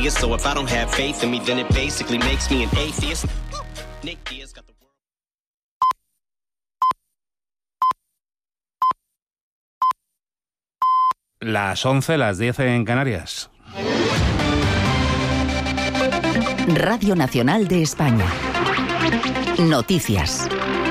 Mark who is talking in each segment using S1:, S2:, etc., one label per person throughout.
S1: atheist. So if I don't have faith in me, then it basically makes me an atheist. Nick Diaz got the world.
S2: Las 11, las 10 en Canarias.
S3: Radio Nacional de España. Noticias.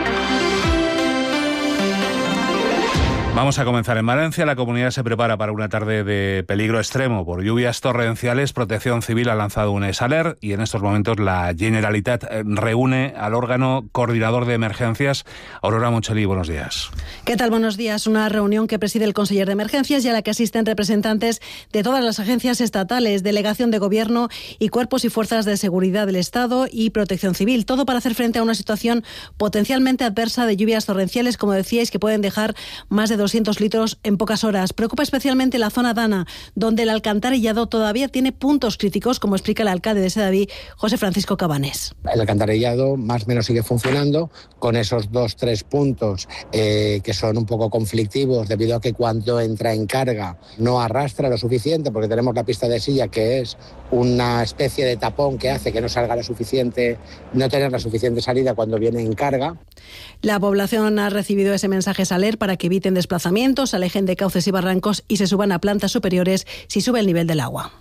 S2: Vamos a comenzar en Valencia. La comunidad se prepara para una tarde de peligro extremo por lluvias torrenciales. Protección Civil ha lanzado un alert y en estos momentos la Generalitat reúne al órgano coordinador de emergencias. Aurora Moncheli, buenos días.
S4: ¿Qué tal? Buenos días. Una reunión que preside el conseller de emergencias y a la que asisten representantes de todas las agencias estatales, delegación de gobierno y cuerpos y fuerzas de seguridad del Estado y Protección Civil. Todo para hacer frente a una situación potencialmente adversa de lluvias torrenciales, como decíais, que pueden dejar más de 200 litros en pocas horas. Preocupa especialmente la zona Dana, donde el alcantarillado todavía tiene puntos críticos, como explica el alcalde de Sedaví, José Francisco Cabanes.
S5: El alcantarillado más o menos sigue funcionando con esos 2-3 puntos que son un poco conflictivos debido a que cuando entra en carga no arrastra lo suficiente, porque tenemos la pista de silla, que es una especie de tapón que hace que no salga la suficiente, no tener la suficiente salida cuando viene en carga.
S4: La población ha recibido ese mensaje Saler para que eviten desplazamientos, alejen de cauces y barrancos y se suban a plantas superiores si sube el nivel del agua.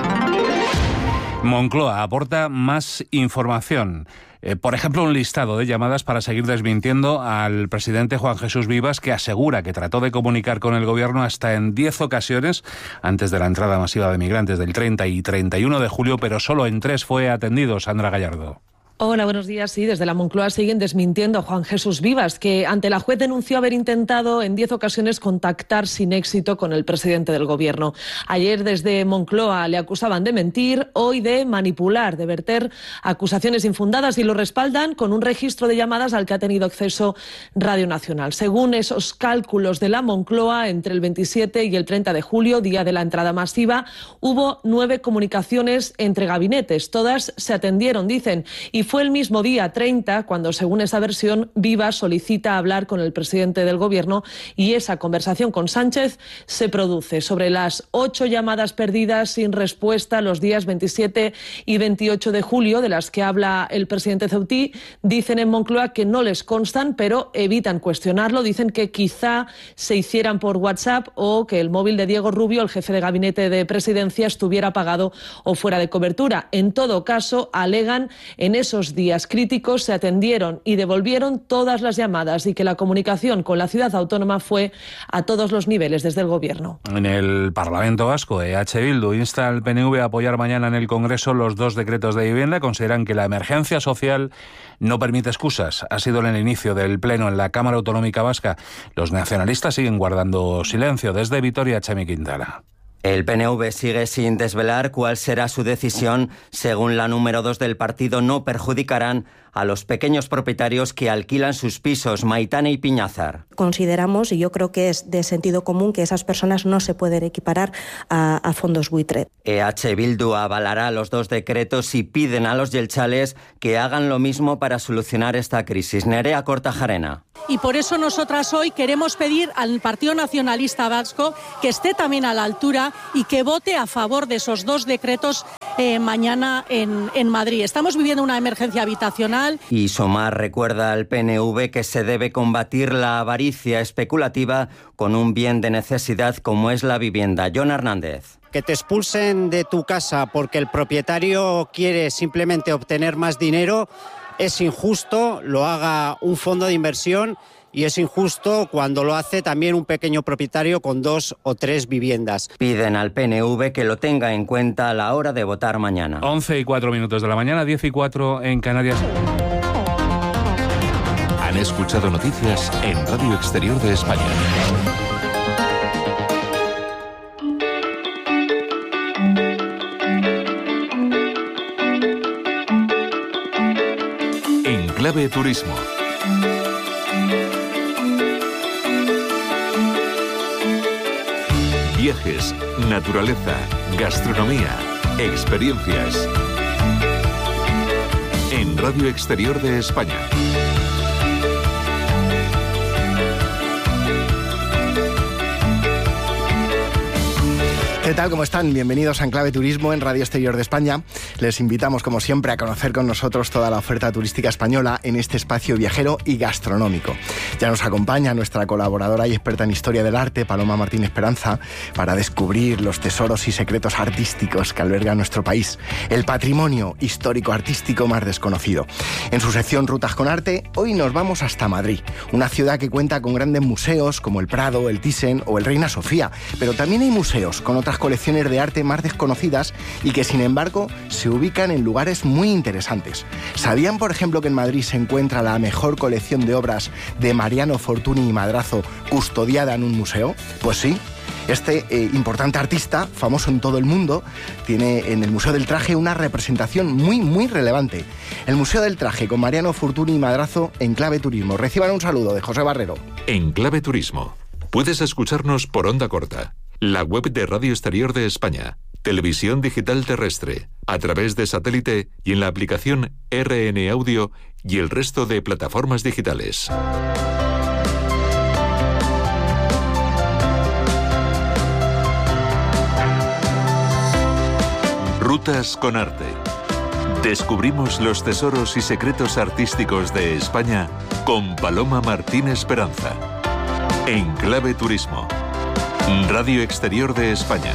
S2: Moncloa aporta más información. Por ejemplo, un listado de llamadas para seguir desmintiendo al presidente Juan Jesús Vivas, que asegura que trató de comunicar con el gobierno hasta en 10 ocasiones antes de la entrada masiva de migrantes del 30 y 31 de julio, pero solo en 3 fue atendido. Sandra Gallardo.
S6: Hola, buenos días. Sí, desde la Moncloa siguen desmintiendo a Juan Jesús Vivas, que ante la juez denunció haber intentado en 10 ocasiones contactar sin éxito con el presidente del gobierno. Ayer desde Moncloa le acusaban de mentir, hoy de manipular, de verter acusaciones infundadas, y lo respaldan con un registro de llamadas al que ha tenido acceso Radio Nacional. Según esos cálculos de la Moncloa, entre el 27 y el 30 de julio, día de la entrada masiva, hubo 9 comunicaciones entre gabinetes. Todas se atendieron, dicen, y fue el mismo día 30 cuando, según esa versión, Vivas solicita hablar con el presidente del gobierno y esa conversación con Sánchez se produce. Sobre las 8 llamadas perdidas sin respuesta los días 27 y 28 de julio, de las que habla el presidente Ceutí, dicen en Moncloa que no les constan, pero evitan cuestionarlo. Dicen que quizá se hicieran por WhatsApp o que el móvil de Diego Rubio, el jefe de gabinete de presidencia, estuviera apagado o fuera de cobertura. En todo caso, alegan en esos días críticos se atendieron y devolvieron todas las llamadas y que la comunicación con la ciudad autónoma fue a todos los niveles desde el gobierno.
S2: En el Parlamento Vasco, EH Bildu insta al PNV a apoyar mañana en el Congreso los 2 decretos de vivienda. Consideran que la emergencia social no permite excusas. Ha sido en el inicio del pleno en la Cámara Autonómica Vasca. Los nacionalistas siguen guardando silencio. Desde Vitoria, Chemi Quintana.
S7: El PNV sigue sin desvelar cuál será su decisión. Según la número 2 del partido, no perjudicarán a los pequeños propietarios que alquilan sus pisos. Maitane y Piñazar.
S8: Consideramos, y yo creo que es de sentido común, que esas personas no se pueden equiparar a fondos buitre.
S7: EH Bildu avalará los 2 decretos y piden a los yelchales que hagan lo mismo para solucionar esta crisis. Nerea Kortajarena.
S9: Y por eso nosotras hoy queremos pedir al Partido Nacionalista Vasco que esté también a la altura y que vote a favor de esos 2 decretos mañana en Madrid. Estamos viviendo una emergencia habitacional.
S7: Y Somar recuerda al PNV que se debe combatir la avaricia especulativa con un bien de necesidad como es la vivienda. Jon Hernández.
S10: Que te expulsen de tu casa porque el propietario quiere simplemente obtener más dinero es injusto, lo haga un fondo de inversión, y es injusto cuando lo hace también un pequeño propietario con 2 o 3 viviendas.
S7: Piden al PNV que lo tenga en cuenta a la hora de votar mañana.
S2: 11:04 de la mañana, 10:04 en Canarias.
S11: Han escuchado noticias en Radio Exterior de España. Clave Turismo. Viajes, naturaleza, gastronomía, experiencias. En Radio Exterior de España.
S12: ¿Qué tal? ¿Cómo están? Bienvenidos a Enclave Turismo en Radio Exterior de España. Les invitamos, como siempre, a conocer con nosotros toda la oferta turística española en este espacio viajero y gastronómico. Ya nos acompaña nuestra colaboradora y experta en historia del arte, Paloma Martín Esperanza, para descubrir los tesoros y secretos artísticos que alberga nuestro país, el patrimonio histórico-artístico más desconocido. En su sección Rutas con Arte, hoy nos vamos hasta Madrid, una ciudad que cuenta con grandes museos como el Prado, el Thyssen o el Reina Sofía, pero también hay museos con otras colecciones de arte más desconocidas y que, sin embargo, se ubican en lugares muy interesantes. ¿Sabían, por ejemplo, que en Madrid se encuentra la mejor colección de obras de Mariano Fortuny y Madrazo custodiada en un museo? Pues sí. Este importante artista, famoso en todo el mundo, tiene en el Museo del Traje una representación muy relevante. El Museo del Traje con Mariano Fortuny y Madrazo en Clave Turismo. Reciban un saludo de José Barrero.
S11: En Clave Turismo. Puedes escucharnos por onda corta, la web de Radio Exterior de España, televisión digital terrestre, a través de satélite y en la aplicación RN Audio y el resto de plataformas digitales. Rutas con Arte. Descubrimos los tesoros y secretos artísticos de España con Paloma Martín Esperanza. En Clave Turismo. Radio Exterior de España.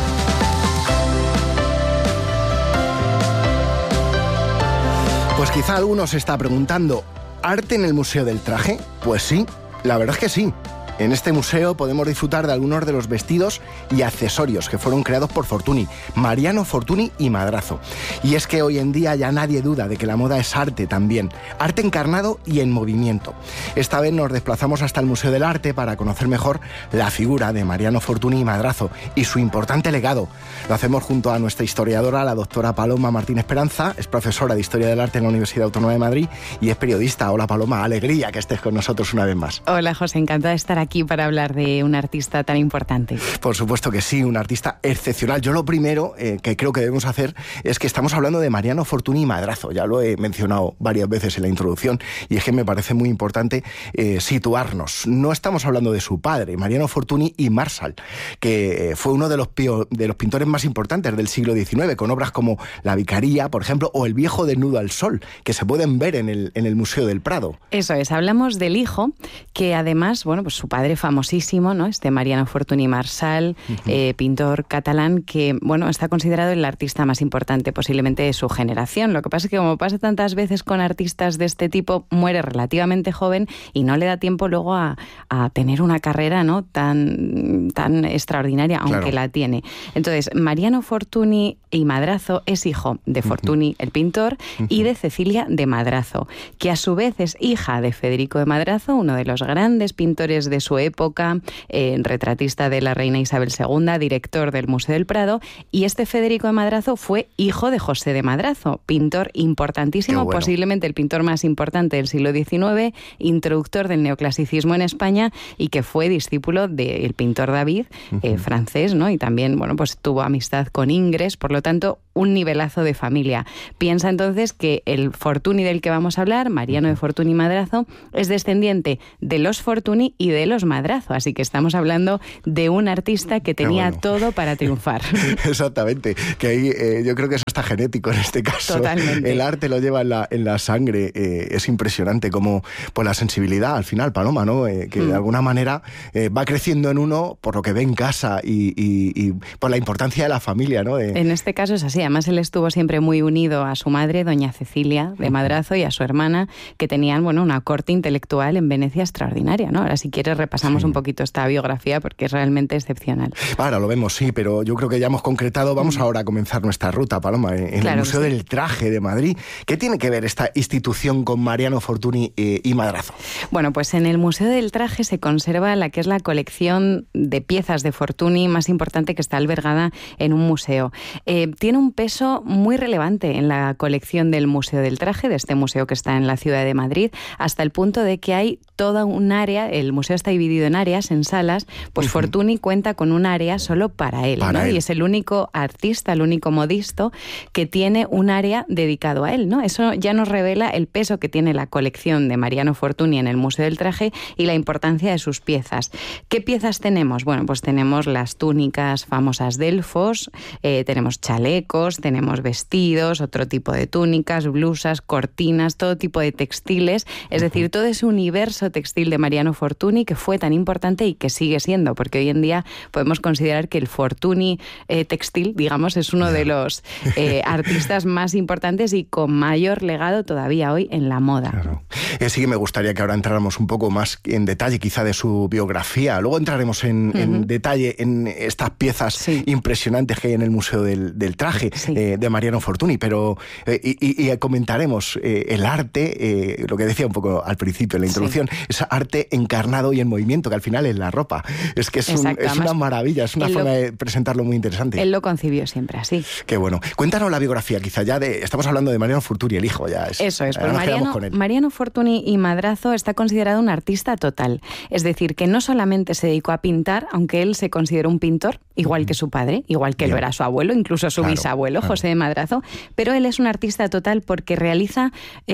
S12: Pues quizá alguno se está preguntando, ¿arte en el Museo del Traje? Pues sí, la verdad es que sí. En este museo podemos disfrutar de algunos de los vestidos y accesorios que fueron creados por Fortuny, Mariano Fortuny y Madrazo. Y es que hoy en día ya nadie duda de que la moda es arte también, arte encarnado y en movimiento. Esta vez nos desplazamos hasta el Museo del Arte para conocer mejor la figura de Mariano Fortuny y Madrazo y su importante legado. Lo hacemos junto a nuestra historiadora, la doctora Paloma Martín Esperanza, es profesora de Historia del Arte en la Universidad Autónoma de Madrid y es periodista. Hola Paloma, alegría que estés con nosotros una vez más.
S13: Hola José, encantada de estar aquí para hablar de un artista tan importante.
S12: Por supuesto que sí, un artista excepcional. Yo lo primero que creo que debemos hacer es que estamos hablando de Mariano Fortuny y Madrazo. Ya lo he mencionado varias veces en la introducción y es que me parece muy importante situarnos. No estamos hablando de su padre, Mariano Fortuny y Marsal, que fue uno de los pintores más importantes del siglo XIX, con obras como La Vicaría, por ejemplo, o El viejo desnudo al sol, que se pueden ver en el Museo del Prado.
S13: Eso es, hablamos del hijo, que además, bueno, pues su padre famosísimo, ¿no? Mariano Fortuny Marsal, pintor catalán que, bueno, está considerado el artista más importante posiblemente de su generación. Lo que pasa es que, como pasa tantas veces con artistas de este tipo, muere relativamente joven y no le da tiempo luego a tener una carrera, ¿no?, tan extraordinaria, aunque claro, la tiene. Entonces, Mariano Fortuny y Madrazo es hijo de Fortuny, el pintor, y de Cecilia de Madrazo, que a su vez es hija de Federico de Madrazo, uno de los grandes pintores de su época, retratista de la reina Isabel II, director del Museo del Prado, y este Federico de Madrazo fue hijo de José de Madrazo, pintor importantísimo, bueno, posiblemente el pintor más importante del siglo XIX, introductor del neoclasicismo en España y que fue discípulo del pintor David, francés, ¿no? Y también, bueno, pues tuvo amistad con Ingres, por lo tanto, un nivelazo de familia. Piensa entonces que el Fortuny del que vamos a hablar, Mariano de Fortuny y Madrazo, es descendiente de los Fortuny y de los Madrazo, así que estamos hablando de un artista que tenía todo para triunfar.
S12: Exactamente, que ahí yo creo que eso está genético en este caso.
S13: Totalmente.
S12: El arte lo lleva en la sangre, es impresionante como pues la sensibilidad al final, Paloma, ¿no? Que de alguna manera va creciendo en uno por lo que ve en casa y por la importancia de la familia, ¿no?
S13: En este caso es así. Además, él estuvo siempre muy unido a su madre, doña Cecilia de Madrazo, y a su hermana, que tenían, bueno, una corte intelectual en Venecia extraordinaria, ¿no? Ahora, si quieres, repasamos un poquito esta biografía porque es realmente excepcional.
S12: Ahora lo vemos, sí, pero yo creo que ya hemos concretado. Vamos ahora a comenzar nuestra ruta, Paloma, en el Museo del Traje de Madrid. ¿Qué tiene que ver esta institución con Mariano Fortuny y Madrazo?
S13: Bueno, pues en el Museo del Traje se conserva la que es la colección de piezas de Fortuny más importante que está albergada en un museo. Tiene un peso muy relevante en la colección del Museo del Traje, de este museo que está en la ciudad de Madrid, hasta el punto de que hay toda un área, el museo está dividido en áreas, en salas, pues Fortuny cuenta con un área solo para él, ¿no? Y es el único artista, el único modisto que tiene un área dedicado a él, ¿no? Eso ya nos revela el peso que tiene la colección de Mariano Fortuny en el Museo del Traje y la importancia de sus piezas. ¿Qué piezas tenemos? Bueno, pues tenemos las túnicas famosas Delfos, tenemos chalecos, tenemos vestidos, otro tipo de túnicas, blusas, cortinas, todo tipo de textiles, es decir, todo ese universo textil de Mariano Fortuny que fue tan importante y que sigue siendo, porque hoy en día podemos considerar que el Fortuny textil, digamos, es uno de los artistas más importantes y con mayor legado todavía hoy en la moda.
S12: Claro. Sí que me gustaría que ahora entráramos un poco más en detalle quizá de su biografía. Luego entraremos en detalle en estas piezas impresionantes que hay en el Museo del Traje de Mariano Fortuny, pero y comentaremos el arte, lo que decía un poco al principio en la introducción, es arte encarnado y en movimiento, que al final es la ropa. Es que es una maravilla, es una forma de presentarlo muy interesante.
S13: Él lo concibió siempre así.
S12: Qué bueno. Cuéntanos la biografía, quizá ya estamos hablando de Mariano Fortuny, el hijo, ya es.
S13: Eso es, pues Mariano Fortuny y madrazo está considerado un artista total. Es decir, que no solamente se dedicó a pintar, aunque él se consideró un pintor, igual que su padre, igual que lo era su abuelo, incluso su bisabuelo, José de Madrazo, pero él es un artista total porque realiza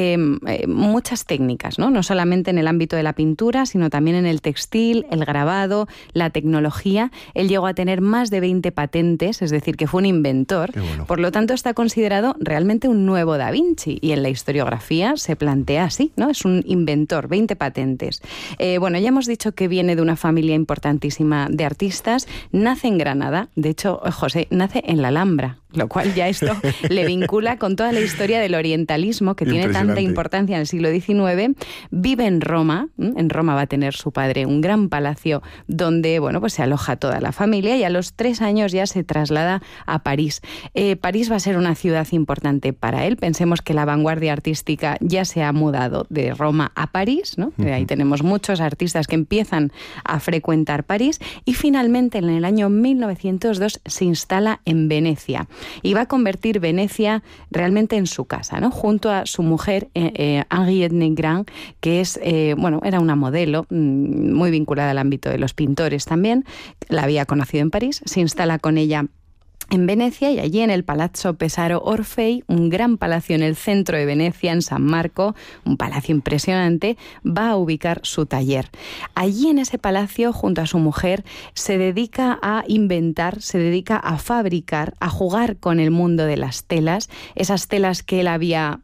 S13: muchas técnicas, ¿no? No solamente en el ámbito de la pintura, sino también en el textil, el grabado, la tecnología. Él llegó a tener más de 20 patentes, es decir, que fue un inventor. Bueno. Por lo tanto, está considerado realmente un nuevo Da Vinci, y en la historiografía se plantea así, ¿no? Es un inventor, 20 patentes. Bueno, ya hemos dicho que viene de una familia importantísima de artistas, nace en Granada, de hecho, José, nace en la Alhambra, lo cual ya esto le vincula con toda la historia del orientalismo que tiene tanta importancia en el siglo XIX. Vive en Roma va a tener su padre un gran palacio donde, bueno, pues se aloja toda la familia, y a los 3 años ya se traslada a París. París va a ser una ciudad importante para él. Pensemos que la vanguardia artística ya se ha mudado de Roma a París, ¿no? Ahí tenemos muchos artistas que empiezan a frecuentar París, y finalmente en el año 1902 se instala en Venecia. Y va a convertir Venecia realmente en su casa, ¿no? Junto a su mujer, Henriette Negrand, que es, era una modelo muy vinculada al ámbito de los pintores también. La había conocido en París, se instala con ella en Venecia, y allí en el Palazzo Pesaro Orfei, un gran palacio en el centro de Venecia, en San Marco, un palacio impresionante, va a ubicar su taller. Allí en ese palacio, junto a su mujer, se dedica a inventar, se dedica a fabricar, a jugar con el mundo de las telas, esas telas que él había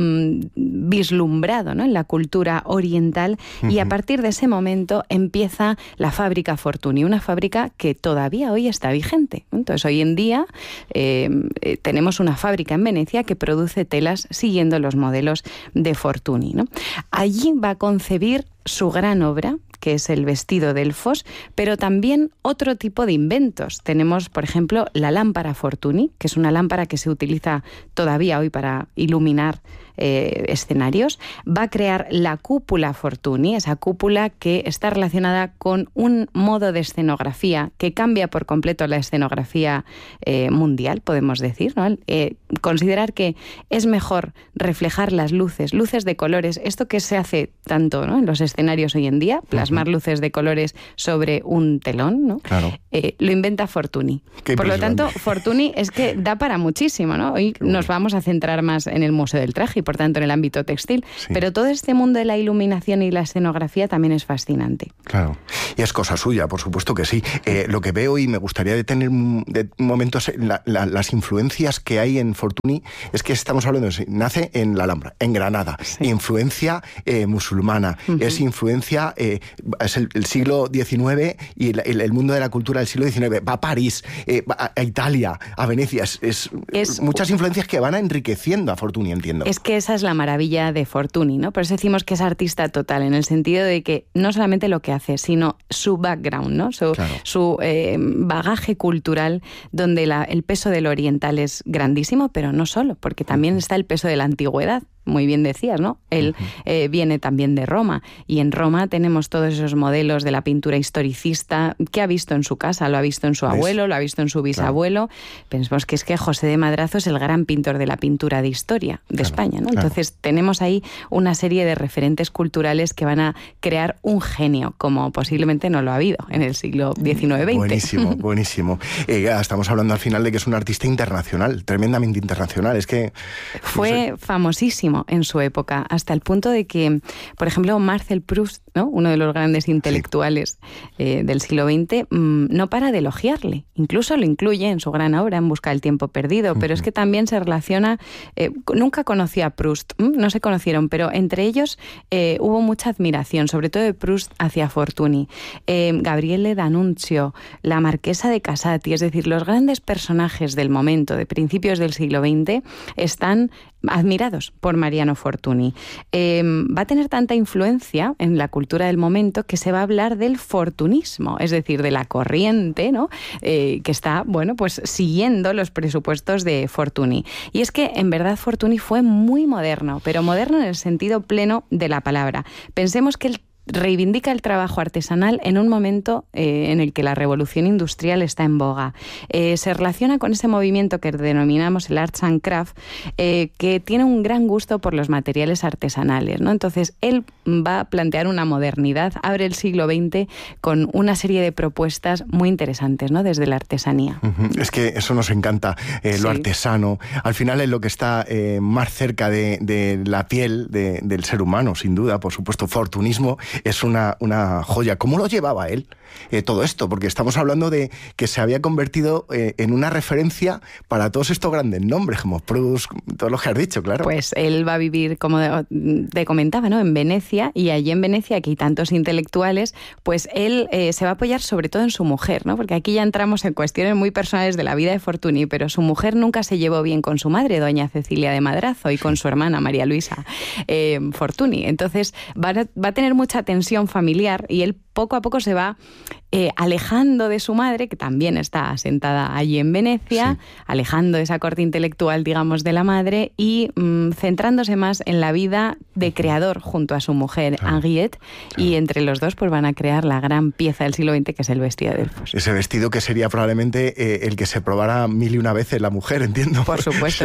S13: vislumbrado, ¿no?, en la cultura oriental, y a partir de ese momento empieza la fábrica Fortuny, una fábrica que todavía hoy está vigente. Entonces, hoy en día tenemos una fábrica en Venecia que produce telas siguiendo los modelos de Fortuny, ¿no? Allí va a concebir su gran obra, que es el vestido Delfos, pero también otro tipo de inventos. Tenemos, por ejemplo, la lámpara Fortuny, que es una lámpara que se utiliza todavía hoy para iluminar escenarios. Va a crear la cúpula Fortuny, esa cúpula que está relacionada con un modo de escenografía que cambia por completo la escenografía mundial, podemos decir, ¿no? Considerar que es mejor reflejar las luces de colores, esto que se hace tanto, ¿no?, en los escenarios hoy en día, plasmar luces de colores sobre un telón, ¿no? Claro. Lo inventa Fortuny. Por lo tanto, Fortuny es que da para muchísimo, ¿no? Hoy nos vamos a centrar más en el Museo del Traje y, por tanto, en el ámbito textil, pero todo este mundo de la iluminación y la escenografía también es fascinante.
S12: Claro, y es cosa suya, por supuesto que sí. Lo que veo, y me gustaría detener momentos las influencias que hay en Fortuny, es que estamos hablando de nace en la Alhambra, en Granada, influencia musulmana, es influencia, es el siglo XIX y el mundo de la cultura del siglo XIX, va a París, va a Italia, a Venecia, es muchas influencias que van enriqueciendo a Fortuny, entiendo.
S13: Es que esa es la maravilla de Fortuny, ¿no? Por eso decimos que es artista total, en el sentido de que no solamente lo que hace, sino su background, ¿no? Su bagaje cultural, donde el peso del oriental es grandísimo, pero no solo, porque también está el peso de la antigüedad. muy bien decías, ¿no? Él viene también de Roma, y en Roma tenemos todos esos modelos de la pintura historicista que ha visto en su casa, lo ha visto en su abuelo, lo ha visto en su bisabuelo. Pensemos que es que José de Madrazo es el gran pintor de la pintura de historia de España, ¿no? Entonces tenemos ahí una serie de referentes culturales que van a crear un genio, como posiblemente no lo ha habido en el siglo XIX-XX.
S12: Buenísimo, buenísimo. Estamos hablando al final de que es un artista internacional, tremendamente internacional. Es que
S13: fue famosísimo en su época, hasta el punto de que, por ejemplo, Marcel Proust, ¿no? Uno de los grandes intelectuales del siglo XX, no para de elogiarle. Incluso lo incluye en su gran obra En busca del tiempo perdido, pero es que también se relaciona... nunca conoció a Proust, no se conocieron, pero entre ellos hubo mucha admiración, sobre todo de Proust hacia Fortuny. Gabriele D'Annunzio, la marquesa de Casati, es decir, los grandes personajes del momento, de principios del siglo XX, están admirados por Mariano Fortuny. Va a tener tanta influencia en la cultura del momento que se va a hablar del fortunismo, es decir, de la corriente, ¿no? Que está, bueno, pues siguiendo los presupuestos de Fortuny. Y es que, en verdad, Fortuny fue muy moderno, pero moderno en el sentido pleno de la palabra. Pensemos que él reivindica el trabajo artesanal en un momento en el que la revolución industrial está en boga. Se relaciona con ese movimiento que denominamos el Arts and Craft, que tiene un gran gusto por los materiales artesanales, ¿no? Entonces, él va a plantear una modernidad, abre el siglo XX con una serie de propuestas muy interesantes, ¿no? Desde la artesanía.
S12: Es que eso nos encanta, lo artesano. Al final es lo que está más cerca de la piel del ser humano, sin duda. Por supuesto, fortunismo es una joya. ¿Cómo lo llevaba él todo esto? Porque estamos hablando de que se había convertido en una referencia para todos estos grandes nombres, como Proust, todos los que has dicho, claro.
S13: Pues él va a vivir, como te comentaba, ¿no? En Venecia, y allí en Venecia, que hay tantos intelectuales, pues él se va a apoyar sobre todo en su mujer, ¿no? Porque aquí ya entramos en cuestiones muy personales de la vida de Fortuny, pero su mujer nunca se llevó bien con su madre, doña Cecilia de Madrazo, y con su hermana María Luisa Fortuny. Entonces va a tener mucha tensión familiar, y él poco a poco se va alejando de su madre, que también está asentada allí en Venecia, alejando de esa corte intelectual, digamos, de la madre, y centrándose más en la vida de creador junto a su mujer, Henriette, y entre los dos pues van a crear la gran pieza del siglo XX, que es el vestido de Delfos.
S12: Ese vestido que sería probablemente el que se probara 1001 veces la mujer, entiendo.
S13: Por supuesto,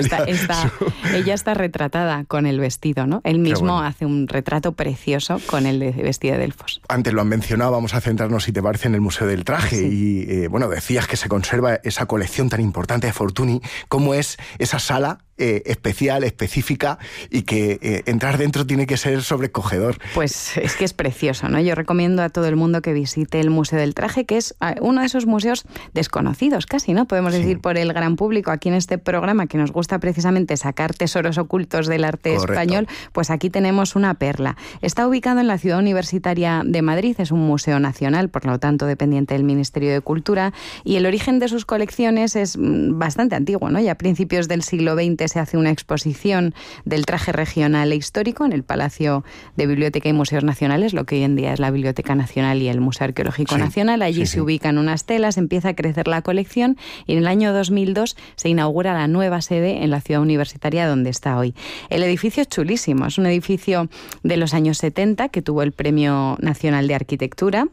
S13: ella está retratada con el vestido, ¿no? Él mismo hace un retrato precioso con el vestido de Delfos.
S12: Antes lo han mencionado, vamos a centrarnos, si te parece, en el Museo del Traje. Y bueno, decías que se conserva esa colección tan importante de Fortuny. ¿Cómo es esa sala especial, específica, y que entrar dentro tiene que ser sobrecogedor?
S13: Pues es que es precioso, ¿no? Yo recomiendo a todo el mundo que visite el Museo del Traje, que es uno de esos museos desconocidos casi, ¿no? Podemos decir por el gran público. Aquí en este programa, que nos gusta precisamente sacar tesoros ocultos del arte español, pues aquí tenemos una perla. Está ubicado en la Ciudad Universitaria de Madrid, es un museo nacional, por lo tanto dependiente del Ministerio de Cultura, y el origen de sus colecciones es bastante antiguo, ¿no? Ya a principios del siglo XX se hace una exposición del traje regional e histórico en el Palacio de Biblioteca y Museos Nacionales, lo que hoy en día es la Biblioteca Nacional y el Museo Arqueológico Nacional. Allí se ubican unas telas, empieza a crecer la colección, y en el año 2002 se inaugura la nueva sede en la Ciudad Universitaria donde está hoy. El edificio es chulísimo, es un edificio de los años 70 que tuvo el Premio Nacional de Arquitectura.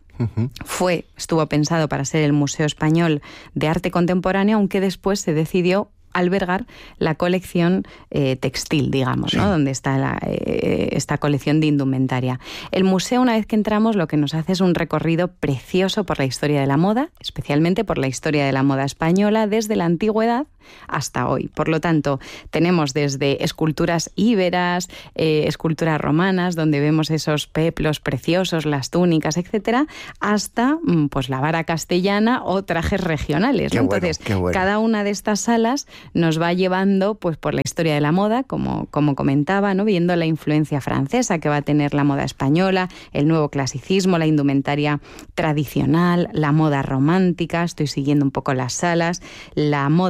S13: Estuvo pensado para ser el Museo Español de Arte Contemporáneo, aunque después se decidió albergar la colección textil, digamos, ¿no? Donde está esta colección de indumentaria. El museo, una vez que entramos, lo que nos hace es un recorrido precioso por la historia de la moda, especialmente por la historia de la moda española, desde la antigüedad hasta hoy. Por lo tanto, tenemos desde esculturas íberas, esculturas romanas, donde vemos esos peplos preciosos, las túnicas, etcétera, hasta pues la vara castellana o trajes regionales, ¿no? Entonces, cada una de estas salas nos va llevando pues por la historia de la moda, como comentaba, ¿no? Viendo la influencia francesa que va a tener la moda española, el nuevo clasicismo, la indumentaria tradicional, la moda romántica, estoy siguiendo un poco las salas, la moda moderna,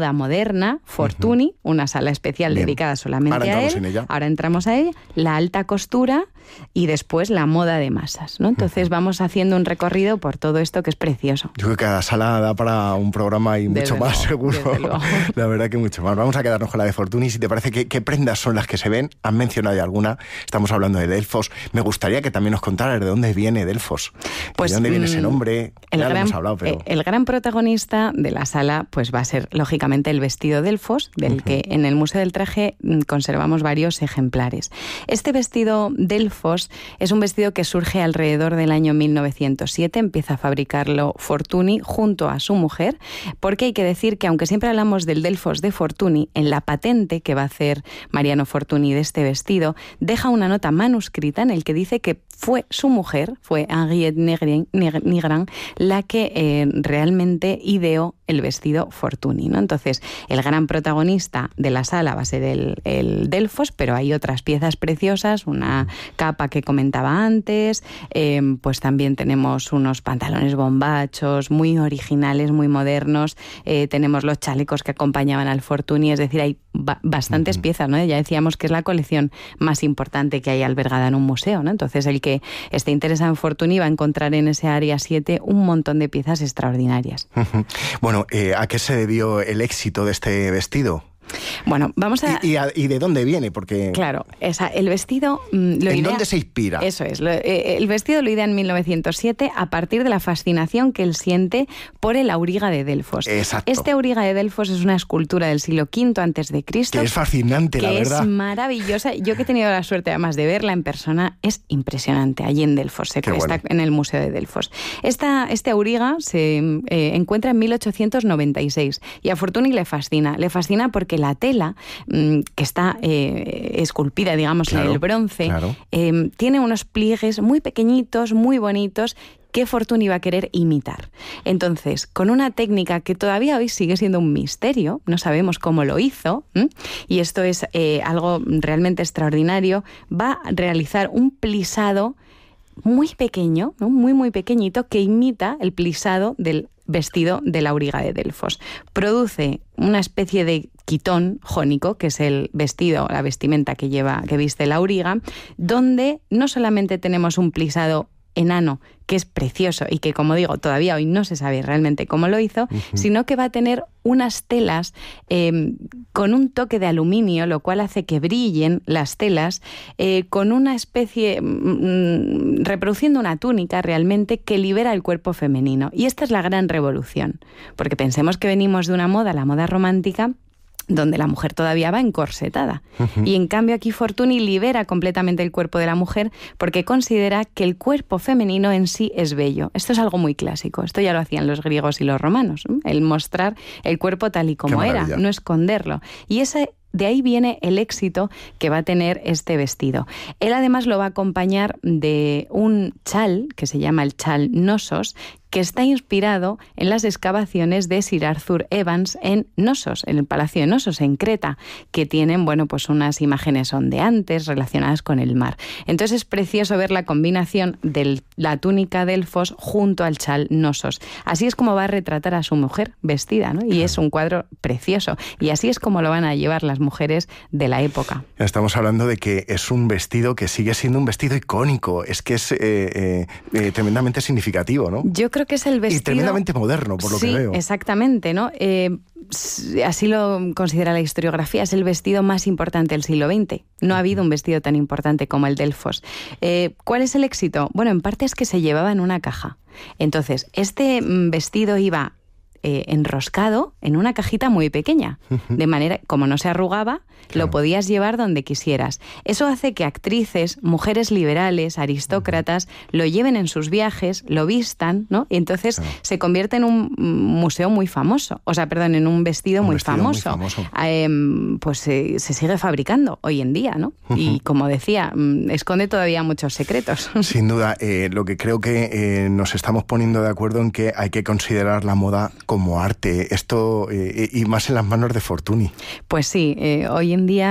S13: moderna, Fortuny, una sala especial dedicada solamente a él. Ahora entramos a ella, la alta costura y después la moda de masas, ¿no? Entonces vamos haciendo un recorrido por todo esto que es precioso.
S12: Yo creo que cada sala da para un programa y mucho más, seguro. La verdad que mucho más. Vamos a quedarnos con la de Fortuny. Si te parece, ¿qué prendas son las que se ven? Han mencionado ya alguna. Estamos hablando de Delfos. Me gustaría que también nos contaras de dónde viene Delfos.
S13: Pues,
S12: ¿de dónde viene ese nombre? Ya lo hemos hablado, pero...
S13: El gran protagonista de la sala pues va a ser, lógicamente, el vestido Delfos, del que en el Museo del Traje conservamos varios ejemplares. Este vestido Delfos es un vestido que surge alrededor del año 1907, empieza a fabricarlo Fortuny junto a su mujer, porque hay que decir que aunque siempre hablamos del Delfos de Fortuny, en la patente que va a hacer Mariano Fortuny de este vestido, deja una nota manuscrita en el que dice que fue su mujer, fue Henriette Nigrand, la que realmente ideó el vestido Fortuny, ¿no? Entonces, el gran protagonista de la sala va a ser el Delfos, pero hay otras piezas preciosas, una capa que comentaba antes, pues también tenemos unos pantalones bombachos muy originales, muy modernos, tenemos los chalecos que acompañaban al Fortuny, es decir, hay bastantes piezas, ¿no? Ya decíamos que es la colección más importante que hay albergada en un museo, ¿no? Entonces, el que esté interesado en Fortuny va a encontrar en ese área 7 un montón de piezas extraordinarias.
S12: Bueno, ¿a qué se debió el éxito de este vestido?
S13: Bueno, vamos a...
S12: ¿Y de dónde viene? Porque...
S13: Claro, el vestido...
S12: ¿En dónde se inspira?
S13: Eso es. El vestido lo idea en 1907 a partir de la fascinación que él siente por el auriga de Delfos.
S12: Exacto.
S13: Este auriga de Delfos es una escultura del siglo V a.C. Que
S12: es fascinante, la verdad.
S13: Que es maravillosa. Yo que he tenido la suerte además de verla en persona, es impresionante. Allí en Delfos, está en el Museo de Delfos. Este auriga se encuentra en 1896 y a Fortuny le fascina. Le fascina porque la tela que está esculpida, digamos, en el bronce, tiene unos pliegues muy pequeñitos, muy bonitos, que Fortuny va a querer imitar. Entonces, con una técnica que todavía hoy sigue siendo un misterio, no sabemos cómo lo hizo, y esto es algo realmente extraordinario, va a realizar un plisado muy pequeño, ¿no? muy pequeñito, que imita el plisado del vestido de la auriga de Delfos. Produce una especie de quitón jónico, que es el vestido, la vestimenta que viste la auriga, donde no solamente tenemos un plisado enano, que es precioso y que, como digo, todavía hoy no se sabe realmente cómo lo hizo, sino que va a tener unas telas con un toque de aluminio, lo cual hace que brillen las telas, con una especie, reproduciendo una túnica realmente que libera el cuerpo femenino. Y esta es la gran revolución, porque pensemos que venimos de una moda, la moda romántica, donde la mujer todavía va encorsetada. Y en cambio aquí Fortuny libera completamente el cuerpo de la mujer porque considera que el cuerpo femenino en sí es bello. Esto es algo muy clásico. Esto ya lo hacían los griegos y los romanos, ¿no? El mostrar el cuerpo tal y como era, no esconderlo. Y de ahí viene el éxito que va a tener este vestido. Él además lo va a acompañar de un chal, que se llama el chal Knossos, que está inspirado en las excavaciones de Sir Arthur Evans en Knossos, en el Palacio de Knossos, en Creta, que tienen, pues unas imágenes ondeantes relacionadas con el mar. Entonces es precioso ver la combinación de la túnica Delfos junto al chal Knossos. Así es como va a retratar a su mujer vestida, ¿no? Y es un cuadro precioso. Y así es como lo van a llevar las mujeres de la época.
S12: Estamos hablando de que es un vestido que sigue siendo un vestido icónico. Es que es tremendamente significativo, ¿no?
S13: Yo creo que es el vestido...
S12: Y tremendamente moderno, por lo que veo.
S13: Sí, exactamente, ¿no? Así lo considera la historiografía, es el vestido más importante del siglo XX. No ha habido un vestido tan importante como el Delfos. ¿Cuál es el éxito? Bueno, en parte es que se llevaba en una caja. Entonces, este vestido iba enroscado en una cajita muy pequeña, de manera, como no se arrugaba, lo podías llevar donde quisieras. Eso hace que actrices, mujeres liberales, aristócratas, lo lleven en sus viajes, lo vistan, ¿no? Y entonces se convierte en un museo muy famoso, en un vestido muy famoso. Pues se sigue fabricando hoy en día, ¿no? Y como decía, esconde todavía muchos secretos.
S12: Sin duda, lo que creo que nos estamos poniendo de acuerdo en que hay que considerar la moda como arte, esto y más en las manos de Fortuny.
S13: Pues sí, hoy en día